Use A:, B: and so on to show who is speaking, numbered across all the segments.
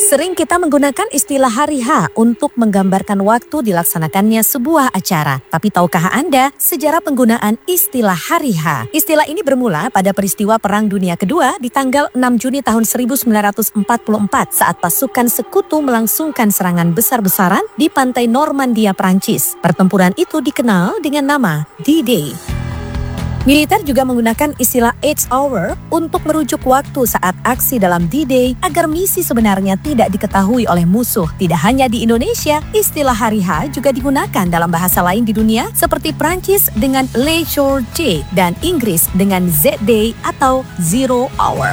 A: Sering kita menggunakan istilah hari H untuk menggambarkan waktu dilaksanakannya sebuah acara. Tapi tahukah Anda sejarah penggunaan istilah hari H? Istilah ini bermula pada peristiwa Perang Dunia Kedua di tanggal 6 Juni tahun 1944 saat pasukan sekutu melangsungkan serangan besar-besaran di pantai Normandia, Prancis. Pertempuran itu dikenal dengan nama D-Day. Militer juga menggunakan istilah 8 hour untuk merujuk waktu saat aksi dalam D-Day agar misi sebenarnya tidak diketahui oleh musuh. Tidak hanya di Indonesia, istilah hari H juga digunakan dalam bahasa lain di dunia seperti Prancis dengan Le Jour J dan Inggris dengan Z-Day atau Zero Hour.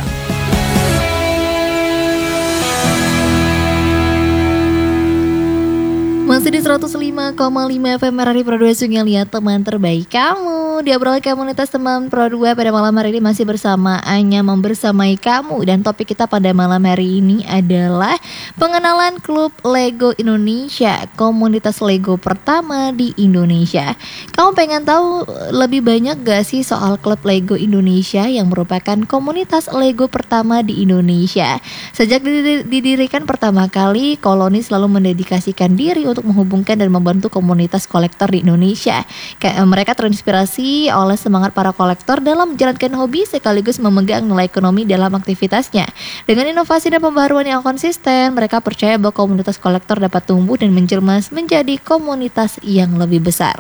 B: Masih di 105,5 FM Radio Pro 2 Sungai Liat, teman terbaik kamu. Di obrolan komunitas teman Pro 2 pada malam hari ini masih bersama Anya membersamai kamu. Dan topik kita pada malam hari ini adalah pengenalan klub Lego Indonesia, komunitas Lego pertama di Indonesia. Kamu pengen tahu lebih banyak gak sih soal klub Lego Indonesia yang merupakan komunitas Lego pertama di Indonesia? Sejak didirikan pertama kali, koloni selalu mendedikasikan diri untuk menghubungkan dan membantu komunitas kolektor di Indonesia. Mereka terinspirasi oleh semangat para kolektor dalam menjalankan hobi sekaligus memegang nilai ekonomi dalam aktivitasnya. Dengan inovasi dan pembaruan yang konsisten, mereka percaya bahwa komunitas kolektor dapat tumbuh dan menjelma menjadi komunitas yang lebih besar.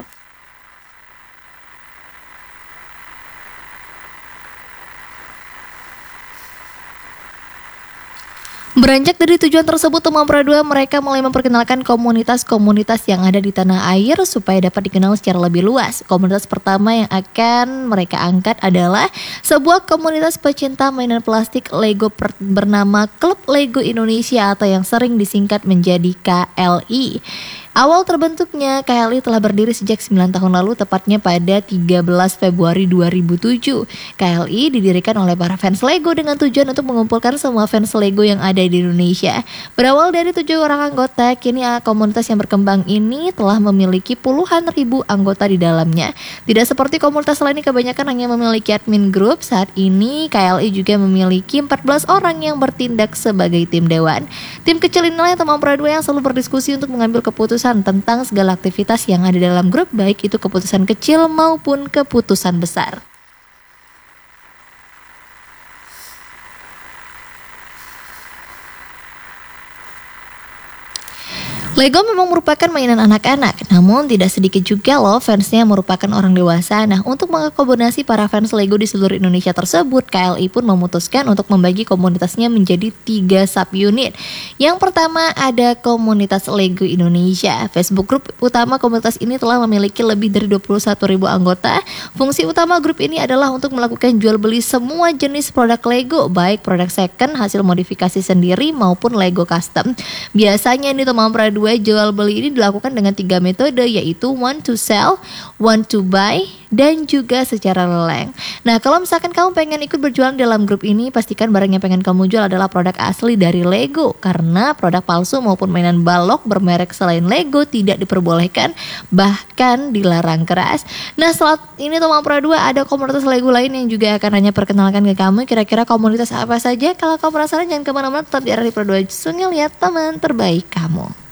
B: Beranjak dari tujuan tersebut, teman Pro 2 mereka mulai memperkenalkan komunitas-komunitas yang ada di tanah air supaya dapat dikenal secara lebih luas. Komunitas pertama yang akan mereka angkat adalah sebuah komunitas pecinta mainan plastik Lego bernama Klub Lego Indonesia atau yang sering disingkat menjadi KLI. Awal terbentuknya KLI telah berdiri sejak 9 tahun lalu, tepatnya pada 13 Februari 2007. KLI didirikan oleh para fans Lego dengan tujuan untuk mengumpulkan semua fans Lego yang ada di Indonesia. Berawal dari 7 orang anggota, kini komunitas yang berkembang ini telah memiliki puluhan ribu anggota di dalamnya. Tidak seperti komunitas lain yang kebanyakan hanya memiliki admin grup, saat ini KLI juga memiliki 14 orang yang bertindak sebagai tim dewan. Tim kecil inilah yang teman Pro 2 yang selalu berdiskusi untuk mengambil keputusan tentang segala aktivitas yang ada dalam grup, baik itu keputusan kecil maupun keputusan besar. Lego memang merupakan mainan anak-anak, namun tidak sedikit juga loh fansnya merupakan orang dewasa. Nah, untuk mengakomodasi para fans Lego di seluruh Indonesia tersebut, KLI pun memutuskan untuk membagi komunitasnya menjadi 3 subunit. Yang pertama ada komunitas Lego Indonesia. Facebook grup utama komunitas ini telah memiliki lebih dari 21.000 anggota. Fungsi utama grup ini adalah untuk melakukan jual beli semua jenis produk Lego, baik produk second, hasil modifikasi sendiri maupun Lego custom. Biasanya nih teman Pro 2, jual beli ini dilakukan dengan 3 metode, yaitu want to sell, want to buy, dan juga secara leleng. Nah, kalau misalkan kamu pengen ikut berjualan dalam grup ini, pastikan barang yang pengen kamu jual adalah produk asli dari Lego, karena produk palsu maupun mainan balok bermerek selain Lego tidak diperbolehkan, bahkan dilarang keras. Nah, saat ini teman Pro 2 ada komunitas Lego lain yang juga akan hanya perkenalkan ke kamu. Kira-kira komunitas apa saja? Kalau kamu penasaran, jangan kemana-mana, tetap di Radio Pro 2 Sungai Liat, teman terbaik kamu.